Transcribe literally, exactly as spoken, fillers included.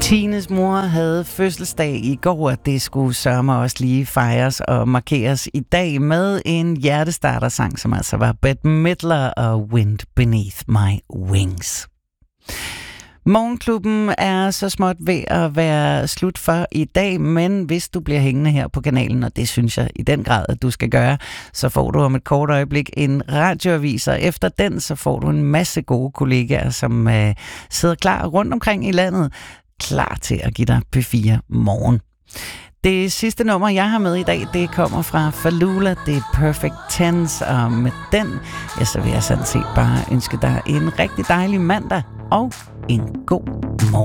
Tines mor havde fødselsdag i går, og det skulle sørme også lige fejres og markeres i dag med en hjertestarter-sang, som altså var Bette Midler og Wind Beneath My Wings. Morgenklubben er så småt ved at være slut for i dag, men hvis du bliver hængende her på kanalen, og det synes jeg i den grad, at du skal gøre, så får du om et kort øjeblik en radioavis, og efter den, så får du en masse gode kollegaer, som øh, sidder klar rundt omkring i landet, klar til at give dig P fire morgen. Det sidste nummer, jeg har med i dag, det kommer fra Falula, det er Perfect Tense, og med den, ja, så vil jeg sådan set bare ønske dig en rigtig dejlig mandag og en god morgen.